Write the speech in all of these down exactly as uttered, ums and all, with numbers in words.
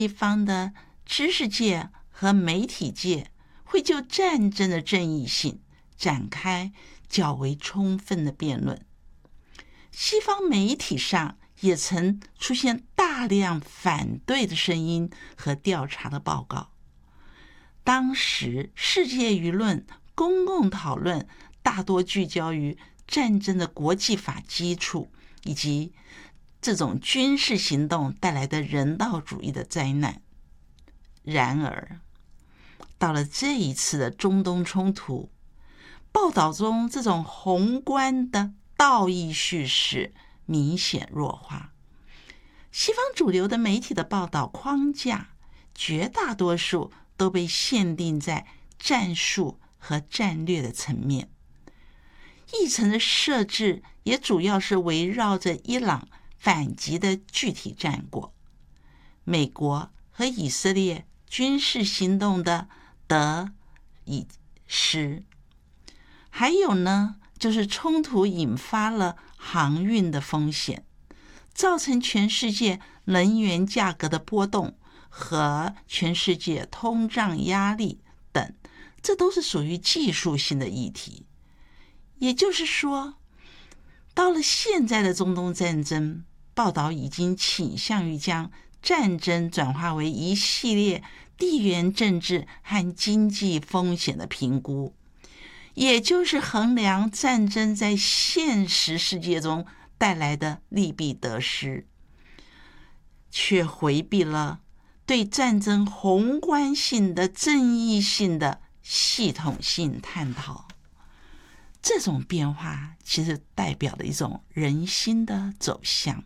西方的知识界和媒体界会就战争的正义性展开较为充分的辩论。西方媒体上也曾出现大量反对的声音和调查的报告。当时世界舆论公共讨论大多聚焦于战争的国际法基础以及这种军事行动带来的人道主义的灾难。然而，到了这一次的中东冲突，报道中这种宏观的道义叙事明显弱化。西方主流的媒体的报道框架，绝大多数都被限定在战术和战略的层面，议程的设置也主要是围绕着伊朗反击的具体战果，美国和以色列军事行动的得与失，还有呢，就是冲突引发了航运的风险，造成全世界能源价格的波动和全世界通胀压力等，这都是属于技术性的议题。也就是说，到了现在的中东战争，报道已经倾向于将战争转化为一系列地缘政治和经济风险的评估，也就是衡量战争在现实世界中带来的利弊得失，却回避了对战争宏观性的正义性的系统性探讨。这种变化其实代表了一种人心的走向。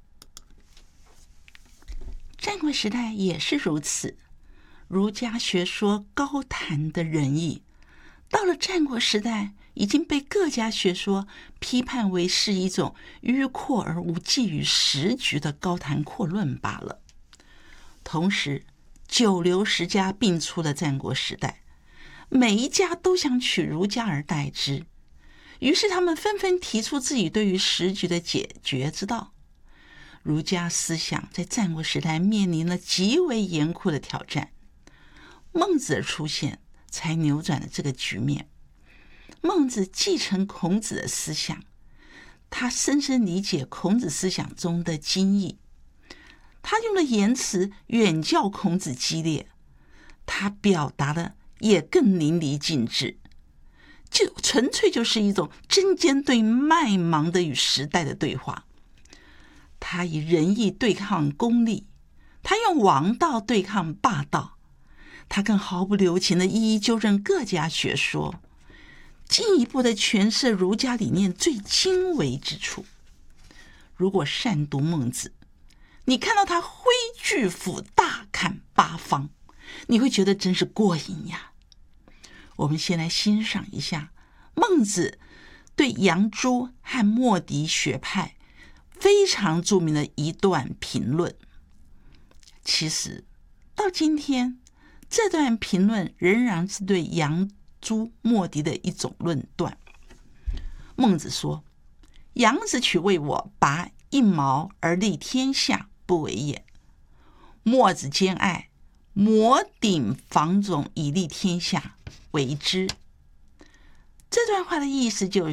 战国时代也是如此，儒家学说高谈的仁义，到了战国时代已经被各家学说批判为是一种迂阔而无济于时局的高谈阔论罢了。同时，九流十家并出的战国时代，每一家都想取儒家而代之，于是他们纷纷提出自己对于时局的解决之道。儒家思想在战国时代面临了极为严酷的挑战，孟子的出现才扭转了这个局面。孟子继承孔子的思想，他深深理解孔子思想中的精义，他用的言辞远较孔子激烈，他表达的也更淋漓尽致，就纯粹就是一种针尖对麦芒的与时代的对话。他以仁义对抗功利，他用王道对抗霸道，他更毫不留情地一一纠正各家学说，进一步地诠释儒家理念最精微之处。如果善读孟子，你看到他挥巨斧大砍八方，你会觉得真是过瘾呀。我们先来欣赏一下孟子对杨朱和莫迪学派非常著名的一段评论。其实到今天，这段评论仍然是对杨朱莫迪的一种论断。孟子说：杨子取为我拔一毛而利天下，不为也；墨子兼爱，摩顶防种以利天下，为之。这段话的意思就是，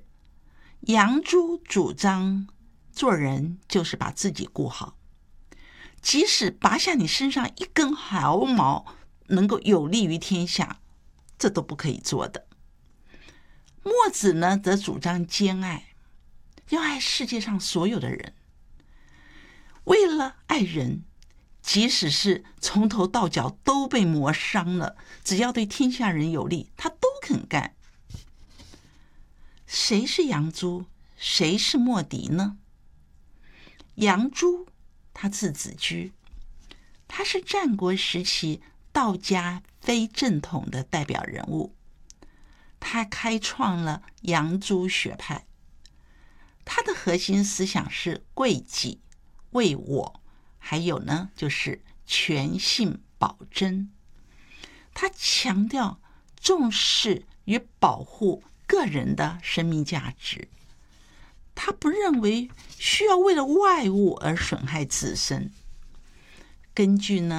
杨朱主张做人就是把自己顾好，即使拔下你身上一根毫毛能够有利于天下，这都不可以做的。墨子呢，则主张兼爱，要爱世界上所有的人。为了爱人，即使是从头到脚都被磨伤了，只要对天下人有利，他都肯干。谁是杨朱，谁是莫迪呢？杨朱，他字子居，他是战国时期道家非正统的代表人物，他开创了杨朱学派。他的核心思想是贵己、为我，还有呢就是权信保真。他强调重视与保护个人的生命价值，他不认为需要为了外物而损害自身。根据呢